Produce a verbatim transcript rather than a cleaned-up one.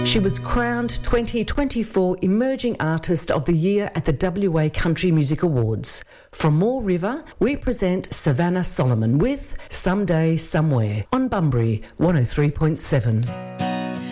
She was crowned twenty twenty-four Emerging Artist of the Year at the W A Country Music Awards. From Moore River, we present Savannah Solomon with Someday Somewhere on Bunbury one oh three point seven.